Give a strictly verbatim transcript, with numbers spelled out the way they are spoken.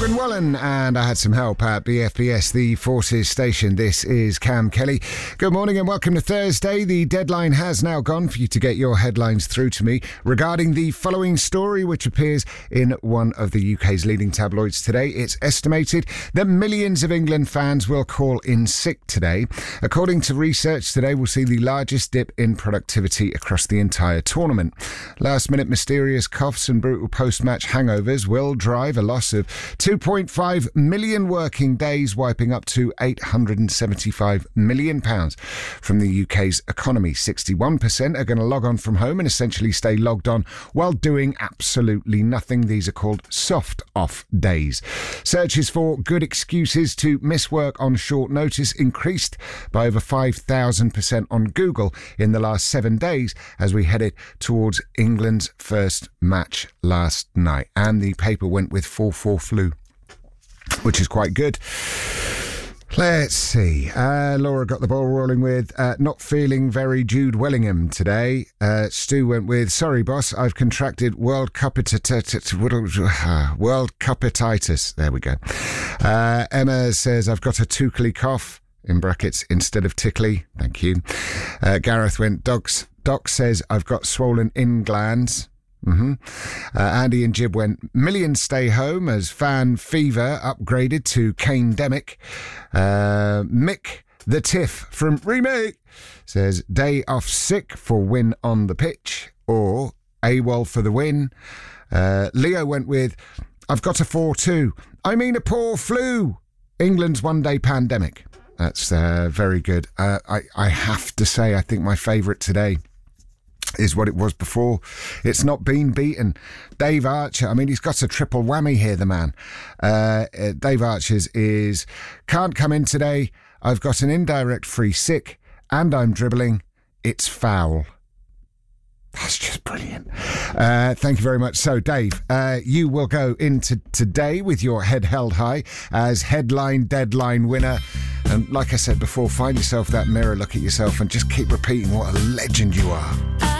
Stephen Wallen, and I had some help at B F B S, the Forces station. This is Cam Kelly. Good morning and welcome to Thursday. The deadline has now gone for you to get your headlines through to me regarding the following story, which appears in one of the U K's leading tabloids today. It's estimated that millions of England fans will call in sick today. According to research, today we'll see the largest dip in productivity across the entire tournament. Last-minute mysterious coughs and brutal post-match hangovers will drive a loss of two point five million working days, wiping up to eight hundred seventy-five million pounds from the U K's economy. sixty-one percent are going to log on from home and essentially stay logged on while doing absolutely nothing. These are called soft-off days. Searches for good excuses to miss work on short notice increased by over five thousand percent on Google in the last seven days as we headed towards England's first match last night. And the paper went with four four flu, which is quite good. Let's see. Uh, Laura got the ball rolling with uh, not feeling very Jude Wellingham today. Uh, Stu went with, sorry, boss, I've contracted World Cupititis. World Cupititis. There we go. Uh, Emma says, I've got a tookly cough, in brackets, instead of tickly. Thank you. Uh, Gareth went, Docs. Doc says, I've got swollen in glands. Mm-hmm. Uh, Andy and Jib went, millions stay home as fan fever upgraded to Kane-demic. Uh, Mick the Tiff from Remake says, day off sick for win on the pitch, or AWOL for the win. Uh, Leo went with, I've got a four two. I mean a poor flu. England's one-day pandemic. That's uh, very good. Uh, I, I have to say, I think my favourite today is what it was before. It's not been beaten. Dave Archer, I mean, he's got a triple whammy here, the man. Uh, uh, Dave Archer's is, can't come in today. I've got an indirect free sick and I'm dribbling. It's foul. That's just brilliant. Uh, thank you very much. So, Dave, uh, you will go into today with your head held high as headline deadline winner. And like I said before, find yourself that mirror, look at yourself and just keep repeating what a legend you are.